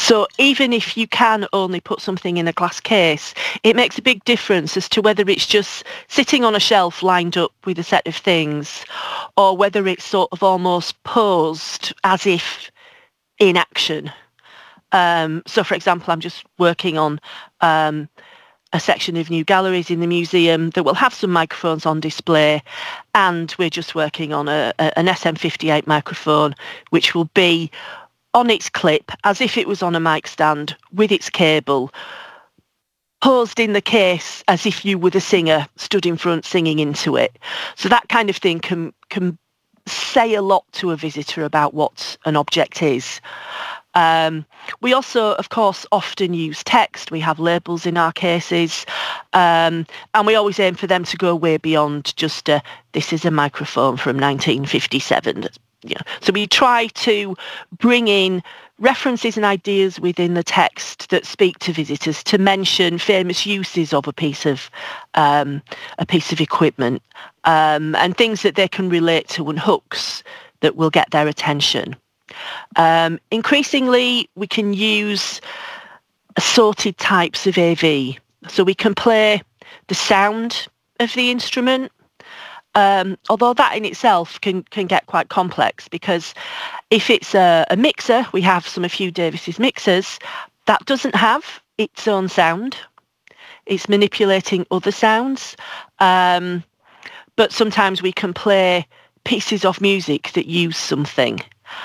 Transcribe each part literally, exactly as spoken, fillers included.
So even if you can only put something in a glass case, it makes a big difference as to whether it's just sitting on a shelf lined up with a set of things, or whether it's sort of almost posed as if in action. Um, so, for example, I'm just working on um, a section of new galleries in the museum that will have some microphones on display, and we're just working on a, a, an S M fifty-eight microphone, which will be on its clip as if it was on a mic stand with its cable, posed in the case as if you were the singer stood in front singing into it. So that kind of thing can can say a lot to a visitor about what an object is. Um, we also, of course, often use text. We have labels in our cases, um, and we always aim for them to go way beyond just a, this is a microphone from nineteen fifty-seven. You know. So we try to bring in references and ideas within the text that speak to visitors, to mention famous uses of a piece of um, a piece of equipment, um, and things that they can relate to, and hooks that will get their attention. Um, increasingly, we can use assorted types of A V. So we can play the sound of the instrument, um, although that in itself can, can get quite complex, because if it's a, a mixer, we have some a few Davis's mixers, that doesn't have its own sound. It's manipulating other sounds. Um, but sometimes we can play pieces of music that use something.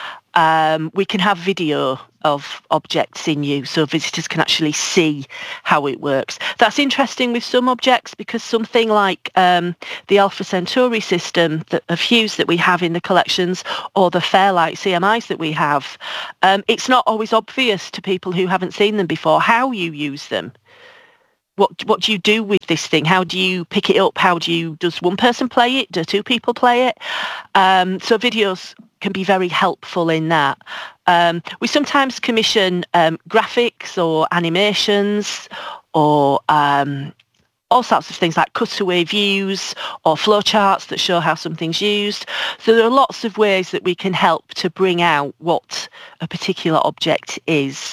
Um, we can have video of objects in use, so visitors can actually see how it works. That's interesting with some objects, because something like um, the Alpha Centauri system that, of Hughes that we have in the collections, or the Fairlight C M Is that we have, um, it's not always obvious to people who haven't seen them before how you use them. What what do you do with this thing? How do you pick it up? How do you, does one person play it? Do two people play it? Um, so videos can be very helpful in that. Um, we sometimes commission um, graphics or animations, or um, all sorts of things like cutaway views or flowcharts that show how something's used. So there are lots of ways that we can help to bring out what a particular object is.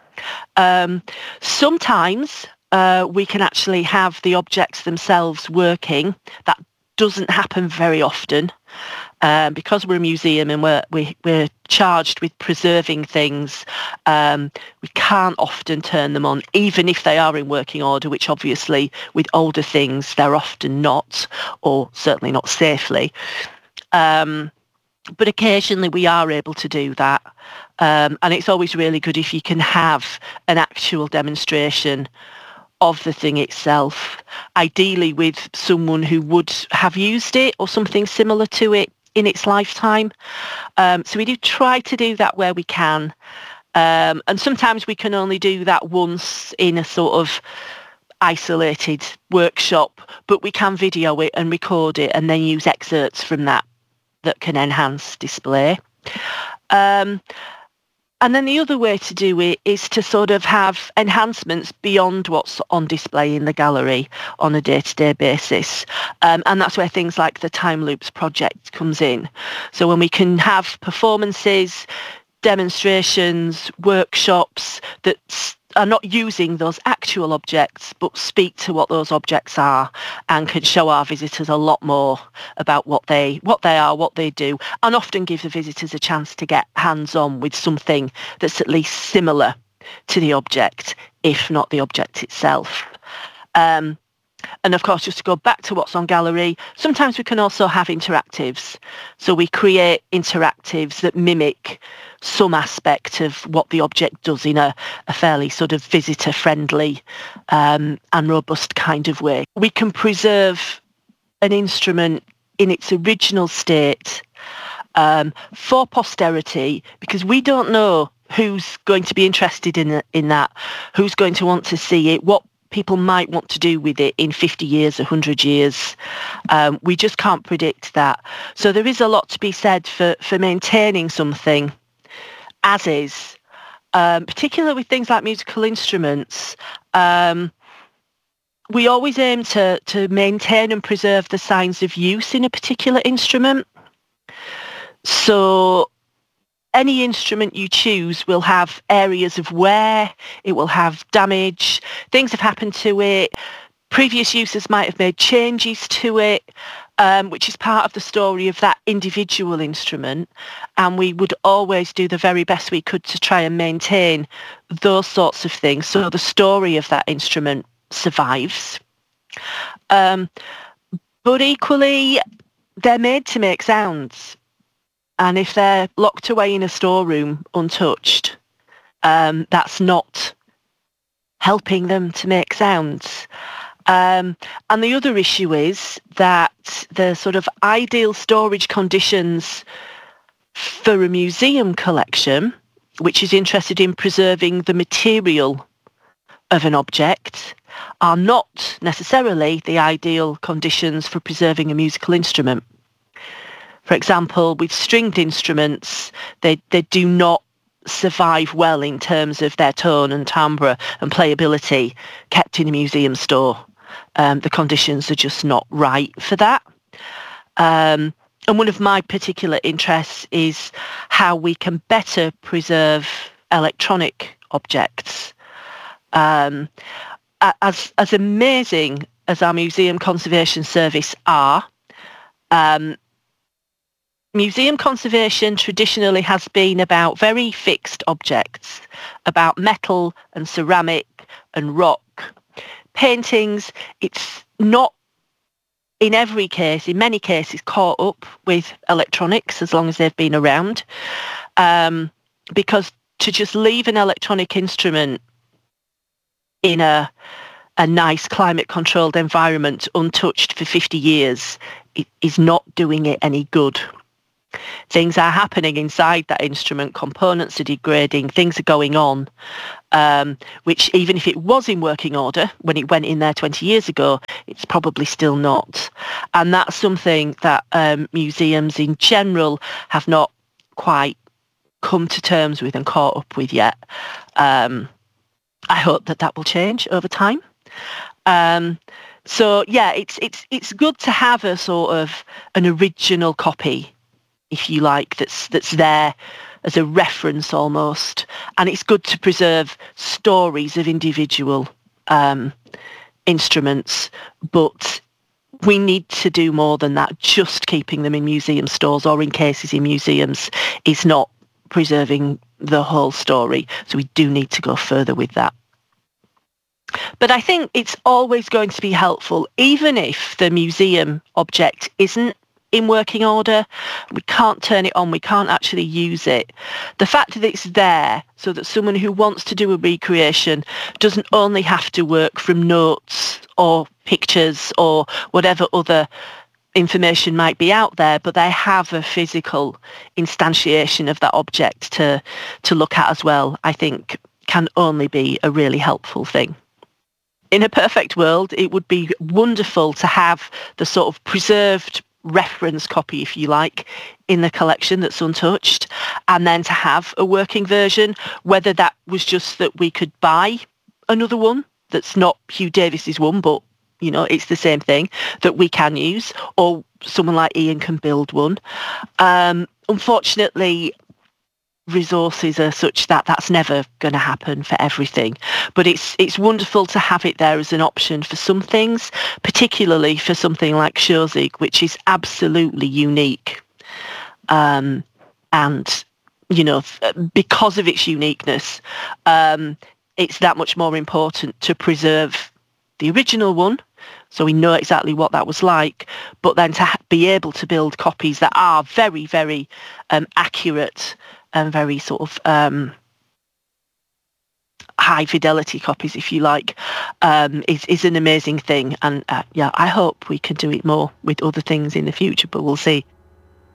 Um, sometimes uh, we can actually have the objects themselves working. That doesn't happen very often. Um, because we're a museum and we're, we, we're charged with preserving things, um, we can't often turn them on, even if they are in working order, which obviously with older things they're often not, or certainly not safely. Um, but occasionally we are able to do that. Um, and it's always really good if you can have an actual demonstration of the thing itself, ideally with someone who would have used it or something similar to it in its lifetime. Um, so we do try to do that where we can. Um, and sometimes we can only do that once in a sort of isolated workshop, but we can video it and record it and then use excerpts from that that can enhance display. Um, And then the other way to do it is to sort of have enhancements beyond what's on display in the gallery on a day-to-day basis. Um, and that's where things like the Time Loops project comes in. So when we can have performances, demonstrations, workshops that are not using those actual objects, but speak to what those objects are, and can show our visitors a lot more about what they what they are, what they do, and often give the visitors a chance to get hands-on with something that's at least similar to the object, if not the object itself. Um, and of course, just to go back to what's on gallery, sometimes we can also have interactives. So we create interactives that mimic some aspect of what the object does in a, a fairly sort of visitor-friendly um, and robust kind of way. We can preserve an instrument in its original state um, for posterity, because we don't know who's going to be interested in, in that, who's going to want to see it, what people might want to do with it in fifty years, one hundred years. Um, we just can't predict that. So there is a lot to be said for, for maintaining something as is, um, particularly with things like musical instruments. Um, we always aim to, to maintain and preserve the signs of use in a particular instrument. So any instrument you choose will have areas of wear, it will have damage, things have happened to it, previous users might have made changes to it, um, which is part of the story of that individual instrument. And we would always do the very best we could to try and maintain those sorts of things so the story of that instrument survives. Um, but equally, they're made to make sounds. And if they're locked away in a storeroom untouched, um, that's not helping them to make sounds. Um, and the other issue is that the sort of ideal storage conditions for a museum collection, which is interested in preserving the material of an object, are not necessarily the ideal conditions for preserving a musical instrument. For example, with stringed instruments, they, they do not survive well in terms of their tone and timbre and playability kept in a museum store. Um, the conditions are just not right for that. Um, and one of my particular interests is how we can better preserve electronic objects. Um, as, as amazing as our Museum Conservation Service are, um, museum conservation traditionally has been about very fixed objects, about metal and ceramic and rock. Paintings, it's not in every case, in many cases, caught up with electronics as long as they've been around. Um, because to just leave an electronic instrument in a, a nice climate-controlled environment untouched for fifty years it is not doing it any good. Things are happening inside that instrument, components are degrading, things are going on, um, which even if it was in working order when it went in there twenty years ago, it's probably still not. And that's something that um, museums in general have not quite come to terms with and caught up with yet. Um, I hope that that will change over time. Um, so yeah, it's it's it's good to have a sort of an original copy, if you like, that's that's there as a reference almost. And it's good to preserve stories of individual um, instruments, but we need to do more than that. Just keeping them in museum stores or in cases in museums is not preserving the whole story. So we do need to go further with that. But I think it's always going to be helpful, even if the museum object isn't in working order, we can't turn it on, we can't actually use it. The fact that it's there so that someone who wants to do a recreation doesn't only have to work from notes or pictures or whatever other information might be out there, but they have a physical instantiation of that object to, to look at as well, I think can only be a really helpful thing. In a perfect world, it would be wonderful to have the sort of preserved reference copy, if you like, in the collection that's untouched, and then to have a working version, whether that was just that we could buy another one that's not Hugh Davis's one, but, you know, it's the same thing that we can use, or someone like Ian can build one. Um, unfortunately, resources are such that that's never going to happen for everything, but it's it's wonderful to have it there as an option for some things, particularly for something like Sjózig, which is absolutely unique, um, and you know, because of its uniqueness, um, it's that much more important to preserve the original one, so we know exactly what that was like, but then to ha- be able to build copies that are very, very um, accurate and very sort of um, high fidelity copies, if you like, um, is, is an amazing thing. And uh, yeah, I hope we can do it more with other things in the future, but we'll see.